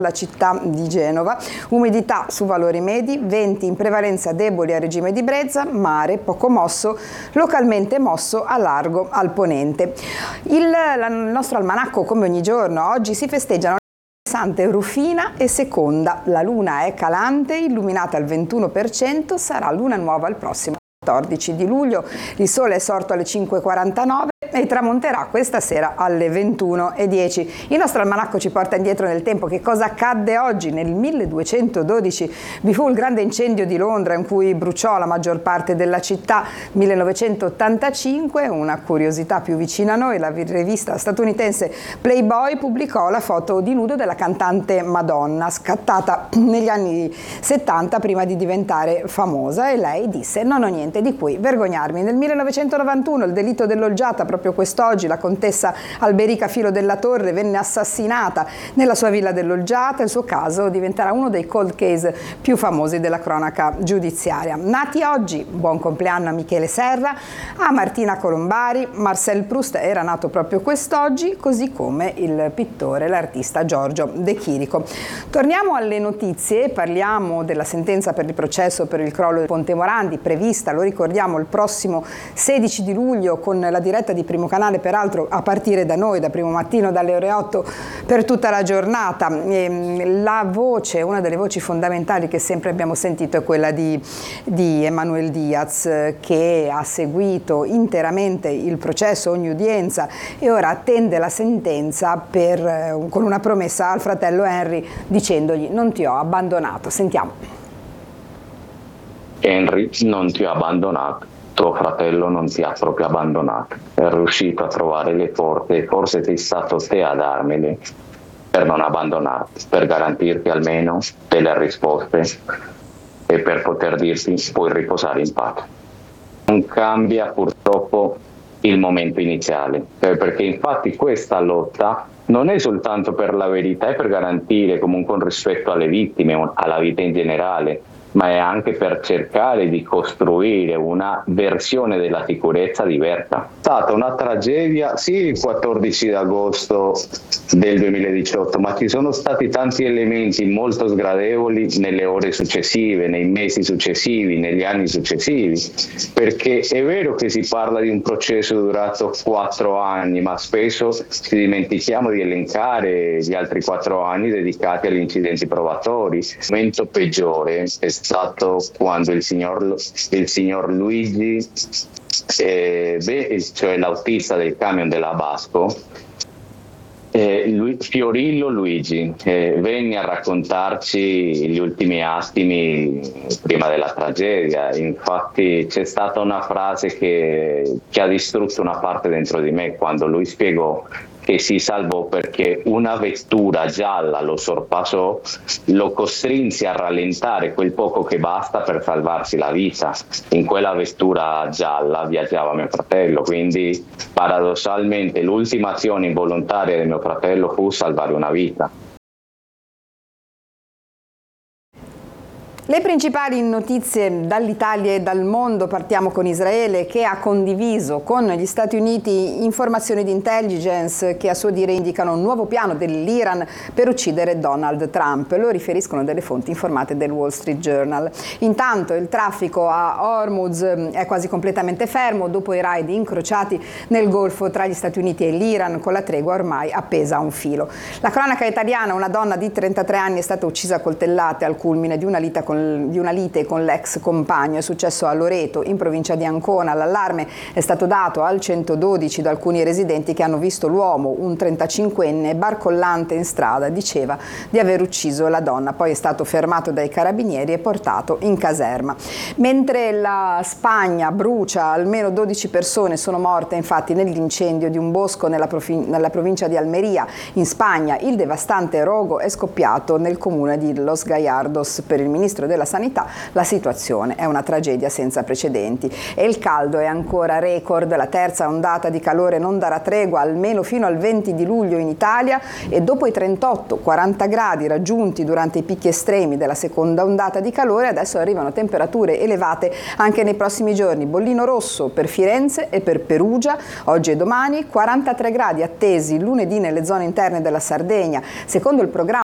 La città di Genova, umidità su valori medi, venti in prevalenza deboli a regime di brezza, mare poco mosso, localmente mosso a largo al ponente. Il nostro almanacco, come ogni giorno, oggi si festeggiano Sante Rufina e Seconda. La luna è calante, illuminata al 21%, sarà luna nuova il prossimo 14 di luglio. Il sole è sorto alle 5:49 e tramonterà questa sera alle 21:10. Il nostro almanacco ci porta indietro nel tempo. Che cosa accadde oggi? Nel 1212 vi fu il grande incendio di Londra in cui bruciò la maggior parte della città. 1985, una curiosità più vicina a noi, la rivista statunitense Playboy pubblicò la foto di nudo della cantante Madonna, scattata negli anni 70 prima di diventare famosa, e lei disse: non ho niente di cui vergognarmi. Nel 1991 il delitto dell'olgiata, proprio quest'oggi la contessa Alberica Filo della Torre venne assassinata nella sua villa dell'Olgiata. Il suo caso diventerà uno dei cold case più famosi della cronaca giudiziaria. Nati oggi, buon compleanno a Michele Serra, a Martina Colombari. Marcel Proust era nato proprio quest'oggi, così come il pittore, l'artista Giorgio De Chirico. Torniamo alle notizie, parliamo della sentenza per il processo per il crollo del Ponte Morandi, prevista, lo ricordiamo, il prossimo 16 di luglio con la diretta di Primo Canale, peraltro a partire da noi, da primo mattino, dalle ore 8 per tutta la giornata. La voce, una delle voci fondamentali che sempre abbiamo sentito è quella di Emanuel Diaz, che ha seguito interamente il processo, ogni udienza, e ora attende la sentenza con una promessa al fratello Henry dicendogli: non ti ho abbandonato. Sentiamo. Henry, non ti ho abbandonato. Tuo fratello non ti ha proprio abbandonato, è riuscito a trovare le forze e forse sei stato te a darmele per non abbandonarti, per garantirti almeno delle risposte e per poter dirti puoi riposare in pace. Non cambia purtroppo il momento iniziale, perché infatti questa lotta non è soltanto per la verità e per garantire comunque un rispetto alle vittime, alla vita in generale, ma è anche per cercare di costruire una versione della sicurezza diversa. È stata una tragedia, sì, il 14 agosto del 2018, ma ci sono stati tanti elementi molto sgradevoli nelle ore successive, nei mesi successivi, negli anni successivi, perché è vero che si parla di un processo durato 4 anni, ma spesso ci dimentichiamo di elencare gli altri 4 anni dedicati agli incidenti probatori. Il momento peggiore è stato quando il signor Luigi, cioè l'autista del camion della Basco, Fiorillo Luigi, venne a raccontarci gli ultimi attimi prima della tragedia. Infatti c'è stata una frase che ha distrutto una parte dentro di me quando lui spiegò che si salvò perché una vettura gialla lo sorpassò, lo costrinse a rallentare quel poco che basta per salvarsi la vita. In quella vettura gialla viaggiava mio fratello, quindi paradossalmente l'ultima azione involontaria di mio fratello fu salvare una vita. Le principali notizie dall'Italia e dal mondo. Partiamo con Israele, che ha condiviso con gli Stati Uniti informazioni di intelligence che a suo dire indicano un nuovo piano dell'Iran per uccidere Donald Trump. Lo riferiscono delle fonti informate del Wall Street Journal. Intanto il traffico a Hormuz è quasi completamente fermo dopo i raid incrociati nel Golfo tra gli Stati Uniti e l'Iran, con la tregua ormai appesa a un filo. La cronaca italiana: una donna di 33 anni è stata uccisa a coltellate al culmine di una lite con l'ex compagno. È successo a Loreto, in provincia di Ancona. L'allarme è stato dato al 112 da alcuni residenti che hanno visto l'uomo, un 35enne, barcollante in strada. Diceva di aver ucciso la donna, poi è stato fermato dai carabinieri e portato in caserma. Mentre la Spagna brucia, almeno 12 persone sono morte infatti nell'incendio di un bosco nella provincia di Almeria, in Spagna. Il devastante rogo è scoppiato nel comune di Los Gallardos. Per il ministro della Sanità la situazione è una tragedia senza precedenti e il caldo è ancora record. La terza ondata di calore non darà tregua almeno fino al 20 di luglio in Italia, e dopo i 38-40 gradi raggiunti durante i picchi estremi della seconda ondata di calore adesso arrivano temperature elevate anche nei prossimi giorni. Bollino rosso per Firenze e per Perugia oggi e domani, 43 gradi attesi lunedì nelle zone interne della Sardegna. Secondo il programma